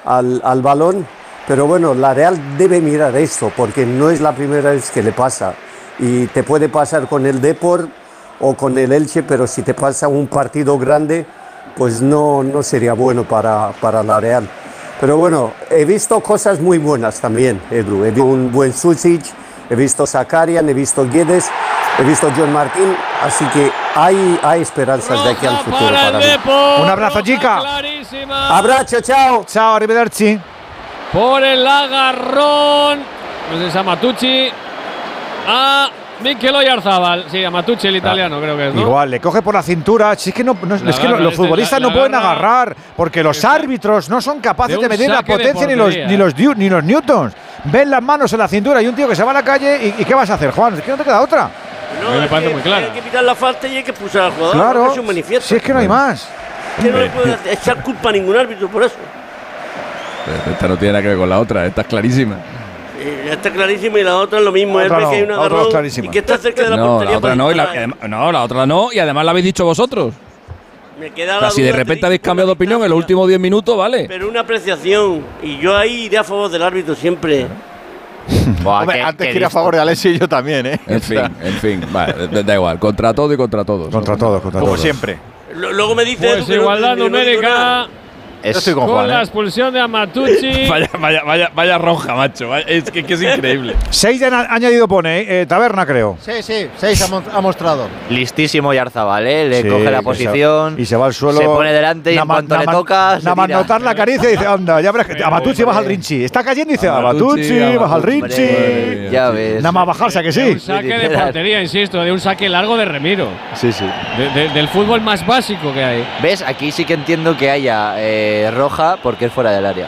al balón, pero bueno, la Real debe mirar esto, porque no es la primera vez que le pasa, y te puede pasar con el Depor o con el Elche, pero si te pasa un partido grande, pues no sería bueno para la Real. Pero bueno, he visto cosas muy buenas también, Edu. He visto un buen Susic, he visto Zakarian, he visto Guedes, he visto John Martín, así que hay esperanzas de aquí al futuro para mí. Un abrazo, chica. Clarísima. Abrazo, chao. Chao, arrivederci. Por el agarrón. No sé si es a Matucci. A Mikel Oyarzabal. Sí, a Matucci, el italiano, creo que es, ¿no? Igual, le coge por la cintura. Si es que, los futbolistas no pueden agarrar, porque los árbitros no son capaces de medir la potencia ni los newtons. Ven las manos en la cintura y un tío que se va a la calle y ¿qué vas a hacer, Juan? Es que no te queda otra. No, me parece muy claro. Hay que pitar la falta y hay que expulsar al jugador. Claro, Es un manifiesto. si es que no hay más. Que no le puede echar culpa a ningún árbitro por eso. Esta no tiene nada que ver con la otra, esta es clarísima. Está clarísimo y la otra es lo mismo. La Es otra que hay un no, la otra agarrón es clarísima. y que está cerca de la No, portería. la otra no, la otra no, y además la habéis dicho vosotros. Me queda O la sea, si de duda, repente te habéis digo, cambiado de opinión en los últimos 10 minutos, vale. Pero una apreciación. Y yo ahí iré a favor del árbitro siempre. Hombre, antes que ir a favor de Alexis, yo también, ¿eh? En fin, vale, da igual, contra todo y contra todos. Contra todos. Como siempre. Luego me dice Pues igualdad numérica. Yo estoy con Con Juan, la ¿eh? expulsión de Amatucci. Vaya roja, macho. Es que es increíble. 6 de añadido pone, Taberna, creo. Sí, 6 ha mostrado. Listísimo Oyarzabal, ¿eh? Le Sí, coge la que posición. y se va al suelo. Se pone delante y en cuanto le toca. Nada más notar la caricia y dice, anda, ya verás que Amatucci baja al Rinchi. Está cayendo y dice, Amatucci, baja al Rinchi. Ya ves. Nada más bajarse, ¿a que sí? Un saque de portería, insisto, de un saque largo de Remiro. Sí. Del fútbol más básico que hay. ¿Ves? Aquí sí que entiendo que haya roja porque es fuera del área.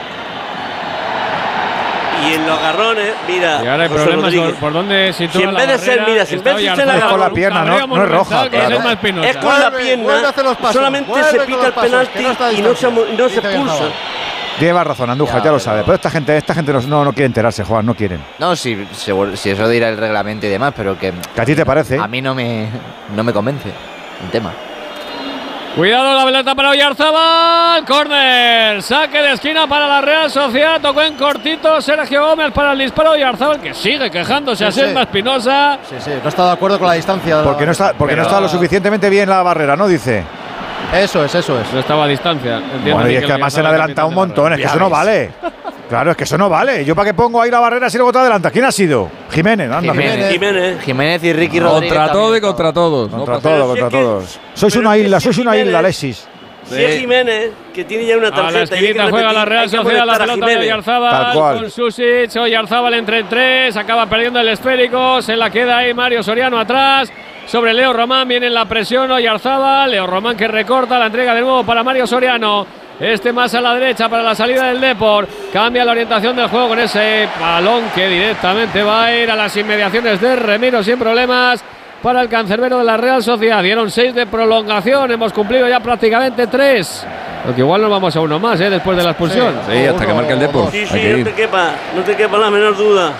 Y en los agarrones, mira. Y ahora el José problema Rodríguez. es por dónde sitúa Si en la vez de ser, barrera, mira, si en está vez de ser Oyarzabal. la con la pierna, Cabreo no es roja, monumental, claro. es más Espinosa. Es con la Vuelve pierna. a hacer los pasos, Solamente vuelve se con pita los el pasos, penalti que no está a y no se distancia. expulsa. Lleva razón, Andújar, ya lo sabe. Pero esta gente no quiere enterarse, Juan, no quieren. No, si eso dirá el reglamento y demás, pero que ¿Que a ti te parece? a mí no me convence el tema. Cuidado la pelota para Oyarzabal. Córner. Saque de esquina para la Real Sociedad. Tocó en cortito Sergio Gómez para el disparo. Oyarzabal que sigue quejándose a Selma Espinosa. Sí, no está de acuerdo con la distancia. Porque no está lo suficientemente bien la barrera, ¿no? Dice. Eso es. No estaba a distancia. Entiendo Bueno, y es Mikel que además se han Oyarzabal, adelantado un capitán de la montón, es que eso no vale. Claro, es que eso no vale. ¿Yo para qué pongo ahí la barrera si luego te adelanta? ¿Quién ha sido? Jiménez, anda. Jiménez. Y Ricky Rodríguez. Contra todo y también. contra todos. Contra pero todo, si contra es que- todos. Sois pero una es que isla, si sois una Jiménez- isla, Alexis. Si es Jiménez, que tiene ya una A la tarjeta. y hay que esquinita juega la repetir, Real hay que Sociedad, la amonestar a pelota de Jiménez. Tal Oyarzabal cual. con Susic. Oyarzabal entre 3, acaba perdiendo el esférico. Se la queda ahí Mario Soriano atrás. Sobre Leo Román viene la presión Oyarzabal. Leo Román que recorta, la entrega de nuevo para Mario Soriano. Este más a la derecha para la salida del Depor. Cambia la orientación del juego con ese balón que directamente va a ir a las inmediaciones de Remiro sin problemas para el cancerbero de la Real Sociedad. Dieron 6 de prolongación. Hemos cumplido ya prácticamente 3. Porque igual nos vamos a uno más después de la expulsión. Sí, hasta que marque el Depor. Sí, Hay sí, que no ir. te quepa la menor duda.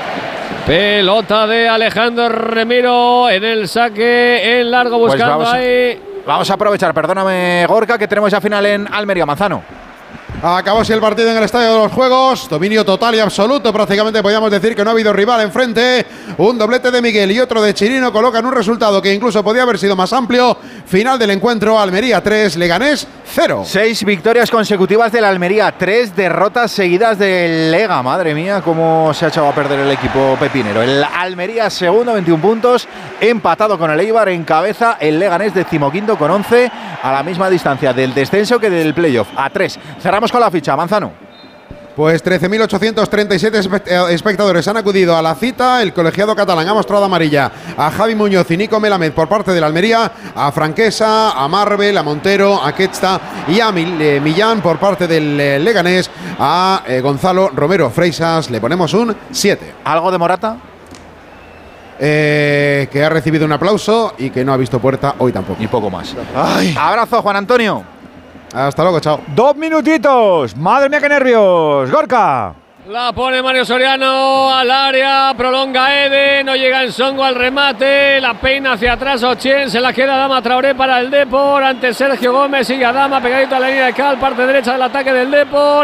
Pelota de Alejandro Remiro en el saque en largo buscando Pues ahí. Vamos a aprovechar, perdóname, Gorka, que tenemos ya final en Almería, Manzano. Acabó así el partido en el Estadio de los Juegos. Dominio total y absoluto. Prácticamente podríamos decir que no ha habido rival enfrente. Un doblete de Miguel y otro de Chirino colocan un resultado que incluso podía haber sido más amplio. Final del encuentro: Almería 3, Leganés 0. 6 victorias consecutivas del Almería, 3 derrotas seguidas del Lega. Madre mía, cómo se ha echado a perder el equipo pepinero. El Almería segundo, 21 puntos, empatado con el Eibar en cabeza. El Leganés decimoquinto con 11, a la misma distancia del descenso que del playoff, a 3. Cerramos con la ficha, Manzano. Pues 13.837 espectadores han acudido a la cita. El colegiado catalán ha mostrado amarilla a Javi Muñoz y Nico Melamed por parte de la Almería, a Franquesa, a Marvel, a Montero, a Quetsta y a Millán por parte del Leganés, a Gonzalo Romero Freisas. Le ponemos un 7. ¿Algo de Morata? Que ha recibido un aplauso y que no ha visto puerta hoy tampoco. Y poco más. Ay. Abrazo, Juan Antonio. Hasta luego, chao. 2 minutitos. Madre mía, qué nervios. Gorka. La pone Mario Soriano al área, prolonga Ede, no llega en Songo al remate, la peina hacia atrás Ochien, se la queda Adama Traoré para el Depor, ante Sergio Gómez, sigue Adama pegadito a la línea de cal, parte derecha del ataque del Depor.